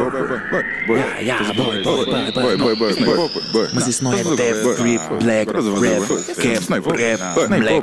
Mas isso não é Death, Grip, Black, Rap, Cap, Rap, Black,